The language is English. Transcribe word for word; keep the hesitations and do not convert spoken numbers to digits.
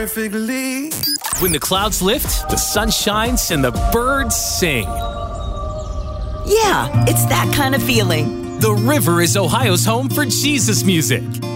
Perfectly. When the clouds lift, the sun shines, and the birds sing. Yeah, it's that kind of feeling. The river is Ohio's home for Jesus music.